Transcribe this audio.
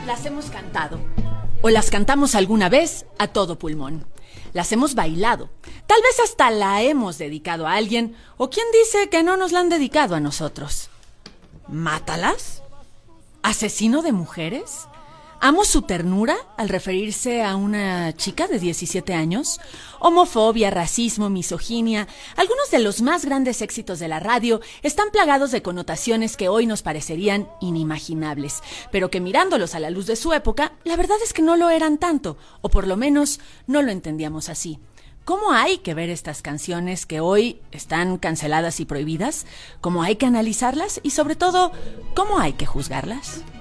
las hemos cantado. O las cantamos alguna vez a todo pulmón. Las hemos bailado. Tal vez hasta la hemos dedicado a alguien. ¿O quién dice que no nos la han dedicado a nosotros? ¿Mátalas? ¿Asesino de mujeres? ¿Amo su ternura al referirse a una chica de 17 años? Homofobia, racismo, misoginia. Algunos de los más grandes éxitos de la radio están plagados de connotaciones que hoy nos parecerían inimaginables, pero que mirándolos a la luz de su época, la verdad es que no lo eran tanto, o por lo menos no lo entendíamos así. ¿Cómo hay que ver estas canciones que hoy están canceladas y prohibidas? ¿Cómo hay que analizarlas? Y sobre todo, ¿cómo hay que juzgarlas?